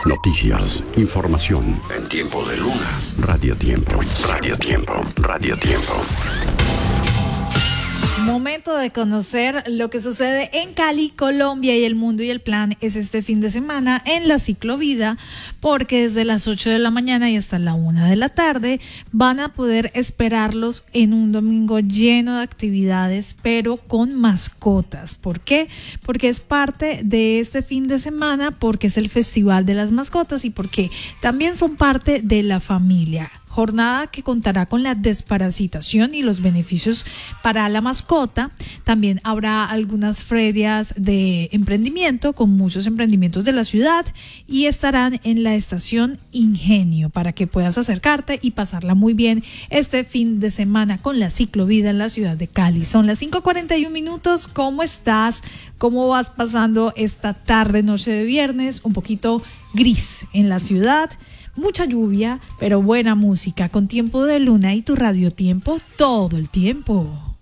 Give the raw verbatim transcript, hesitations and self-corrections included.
Noticias, información en tiempo de luna. Radio Tiempo, Radio Tiempo, Radio Tiempo. Momento de conocer lo que sucede en Cali, Colombia y el mundo, y el plan es este fin de semana en la ciclovida, porque desde las ocho de la mañana y hasta la una de la tarde van a poder esperarlos en un domingo lleno de actividades, pero con mascotas. ¿Por qué? Porque es parte de este fin de semana, porque es el Festival de las Mascotas y porque también son parte de la familia. Jornada que contará con la desparasitación y los beneficios para la mascota. También habrá algunas ferias de emprendimiento con muchos emprendimientos de la ciudad y estarán en la estación Ingenio para que puedas acercarte y pasarla muy bien este fin de semana con la ciclovida en la ciudad de Cali. Son las cinco cuarenta y un minutos. ¿Cómo estás? ¿Cómo vas pasando esta tarde, noche de viernes? Un poquito gris en la ciudad. Mucha lluvia, pero buena música con Tiempo de Luna y tu Radio Tiempo todo el tiempo.